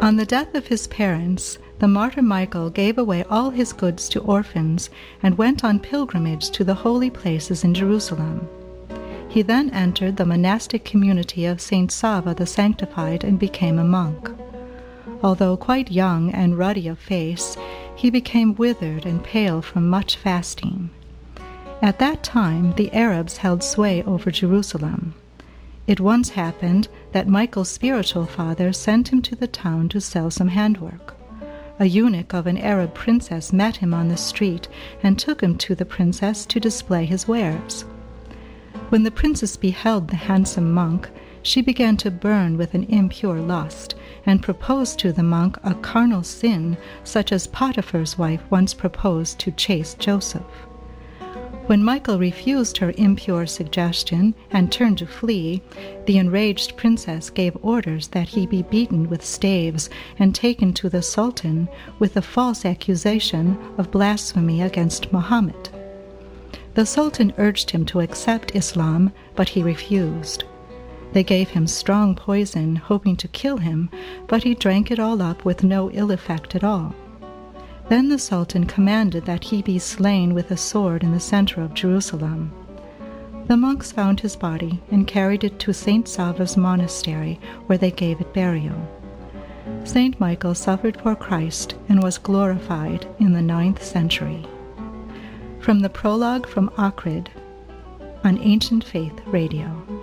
On the death of his parents, the martyr Michael gave away all his goods to orphans and went on pilgrimage to the holy places in Jerusalem. He then entered the monastic community of Saint Sava the Sanctified and became a monk. Although quite young and ruddy of face, he became withered and pale from much fasting. At that time, the Arabs held sway over Jerusalem. It once happened that Michael's spiritual father sent him to the town to sell some handwork. A eunuch of an Arab princess met him on the street and took him to the princess to display his wares. When the princess beheld the handsome monk, she began to burn with an impure lust, and proposed to the monk a carnal sin such as Potiphar's wife once proposed to chaste Joseph. When Michael refused her impure suggestion and turned to flee, the enraged princess gave orders that he be beaten with staves and taken to the Sultan with a false accusation of blasphemy against Muhammad. The Sultan urged him to accept Islam, but he refused. They gave him strong poison, hoping to kill him, but he drank it all up with no ill effect at all. Then the Sultan commanded that he be slain with a sword in the center of Jerusalem. The monks found his body and carried it to Saint Sava's monastery, where they gave it burial. Saint Michael suffered for Christ and was glorified in the 9th century. From the prologue from Ohrid on Ancient Faith Radio.